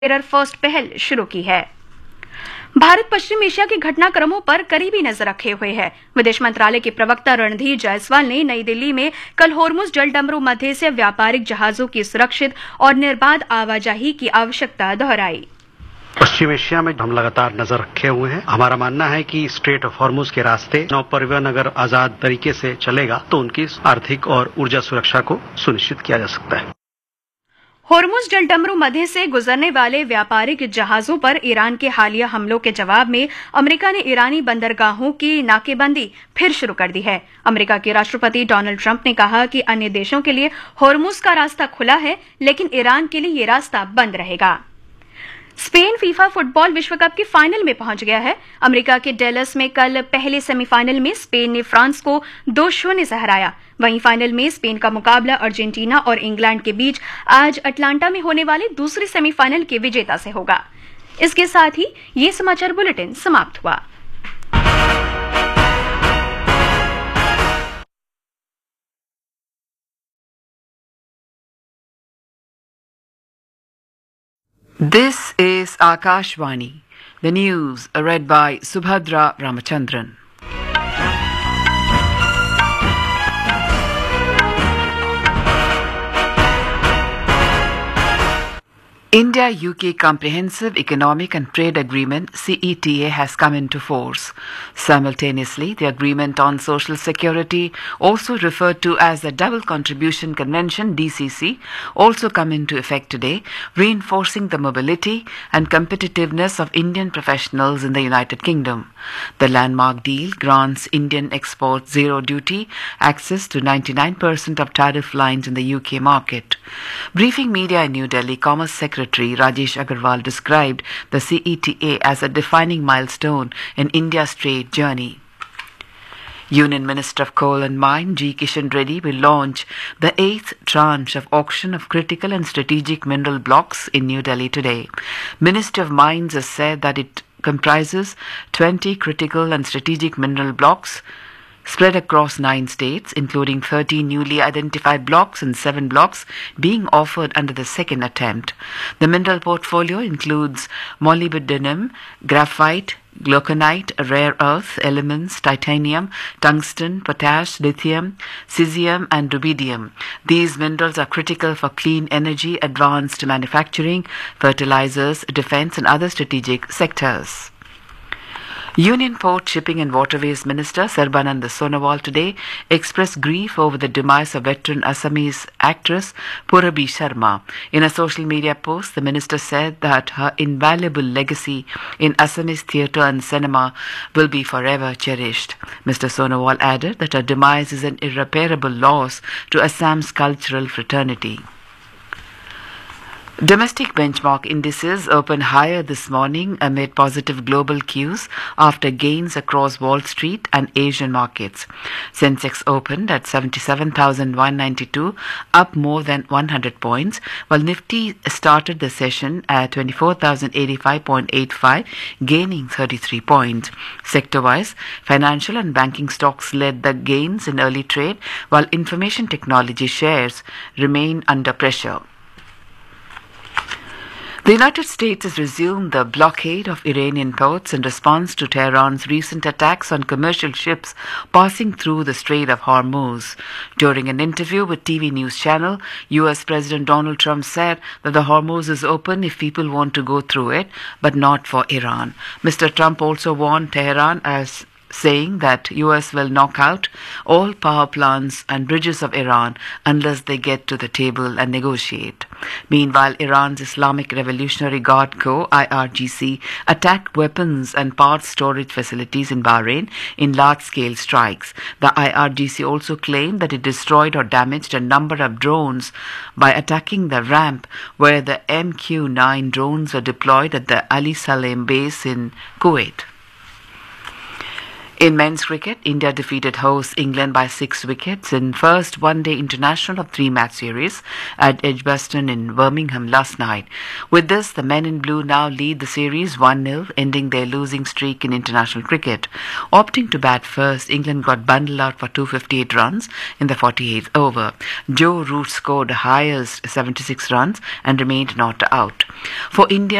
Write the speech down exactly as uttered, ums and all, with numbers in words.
Terror first पहल शुरू की है। भारत पश्चिम एशिया के घटनाक्रमों पर करीबी नजर रखे हुए है। विदेश मंत्रालय के प्रवक्ता रणधीर जायसवाल ने नई दिल्ली में कल होर्मुज जलडमरू मध्य से व्यापारिक जहाजों की सुरक्षित और निर्बाध आवाजाही की आवश्यकता दोहराई। पश्चिम एशिया में हम लगातार नजर रखे हुए हैं। हमारा मानना है कि स्ट्रेट ऑफ हॉर्मुज के रास्ते नौ परिवहन अगर आजाद तरीके से चलेगा तो उनकी आर्थिक और ऊर्जा सुरक्षा को सुनिश्चित किया जा सकता है। होर्मुज जलडमरू मध्य से गुजरने वाले व्यापारिक जहाजों पर ईरान के हालिया हमलों के जवाब में अमेरिका ने ईरानी बंदरगाहों की नाकेबंदी फिर शुरू कर दी है। अमेरिका के राष्ट्रपति डोनाल्ड ट्रंप ने कहा कि अन्य देशों के लिए होर्मुज का रास्ता खुला है, लेकिन ईरान के लिए ये रास्ता बंद रहेगा। स्पेन फीफा फुटबॉल विश्व कप के फाइनल में पहुंच गया है। अमेरिका के डेलस में कल पहले सेमीफाइनल में स्पेन ने फ्रांस को दो शून्य से हराया। वहीं फाइनल में स्पेन का मुकाबला अर्जेंटीना और इंग्लैंड के बीच आज अटलांटा में होने वाले दूसरे सेमीफाइनल के विजेता से होगा। इसके साथ ही ये समाचार बुलेटिन समाप्त हुआ। This is Akashvani. The news read by Subhadra Ramachandran. India-U K Comprehensive Economic and Trade Agreement C E T A has come into force. Simultaneously, the Agreement on Social Security, also referred to as the Double Contribution Convention D C C, also come into effect today, reinforcing the mobility and competitiveness of Indian professionals in the United Kingdom. The landmark deal grants Indian exports zero duty access to ninety-nine percent of tariff lines in the U K market. Briefing media in New Delhi, Commerce Secretary Secretary Rajesh Agarwal described the C E T A as a defining milestone in India's trade journey. Union Minister of Coal and Mine G. Kishan Reddy will launch the eighth tranche of auction of critical and strategic mineral blocks in New Delhi today. Ministry of Mines has said that it comprises twenty critical and strategic mineral blocks spread across nine states, including thirteen newly identified blocks and seven blocks being offered under the second attempt. The mineral portfolio includes molybdenum, graphite, glauconite, rare earth elements, titanium, tungsten, potash, lithium, cesium and rubidium. These minerals are critical for clean energy, advanced manufacturing, fertilizers, defense and other strategic sectors. Union Port, Shipping and Waterways Minister Sarbanand Sonowal today expressed grief over the demise of veteran Assamese actress Purabhi Sharma. In a social media post, the minister said that her invaluable legacy in Assamese theatre and cinema will be forever cherished. Mister Sonowal added that her demise is an irreparable loss to Assam's cultural fraternity. Domestic benchmark indices opened higher this morning amid positive global cues after gains across Wall Street and Asian markets. Sensex opened at seventy-seven thousand one hundred ninety-two, up more than one hundred points, while Nifty started the session at twenty-four thousand eighty-five point eight five, gaining thirty-three points. Sector-wise, financial and banking stocks led the gains in early trade, while information technology shares remain under pressure. The United States has resumed the blockade of Iranian ports in response to Tehran's recent attacks on commercial ships passing through the Strait of Hormuz. During an interview with T V News Channel, U S President Donald Trump said that the Hormuz is open if people want to go through it, but not for Iran. Mister Trump also warned Tehran as saying that U S will knock out all power plants and bridges of Iran unless they get to the table and negotiate. Meanwhile, Iran's Islamic Revolutionary Guard Corps I R G C attacked weapons and parts storage facilities in Bahrain in large-scale strikes. The I R G C also claimed that it destroyed or damaged a number of drones by attacking the ramp where the M Q nine drones were deployed at the Ali Salem base in Kuwait. In men's cricket, India defeated hosts England by six wickets in first one-day international of three-match series at Edgbaston in Birmingham last night. With this, the men in blue now lead the series one nil, ending their losing streak in international cricket. Opting to bat first, England got bundled out for two hundred fifty-eight runs in the forty-eighth over. Joe Root scored the highest seventy-six runs and remained not out. For India,